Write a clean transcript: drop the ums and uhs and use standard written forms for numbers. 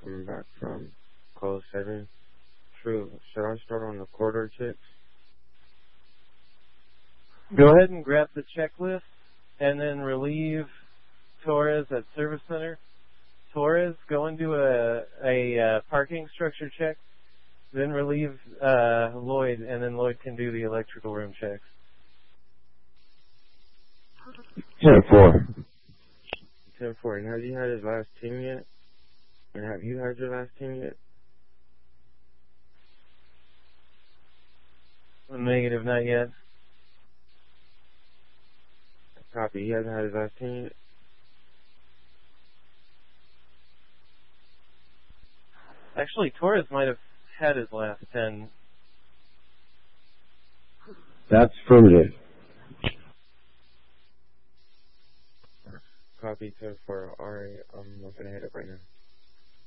coming back from call 7. True. Should I start on the corridor checks? Go ahead and grab the checklist and then relieve Torres at Service Center. Torres, go and do a parking structure check, then relieve Lloyd, and then Lloyd can do the electrical room checks. 10-4. 10-4. And have you had his last team yet? And have you had your last team yet? Negative, not yet. Copy. He hasn't had his last team yet? Actually, Torres might have had his last 10. That's affirmative. Copy 10-4. Alright, I'm going to head up right now.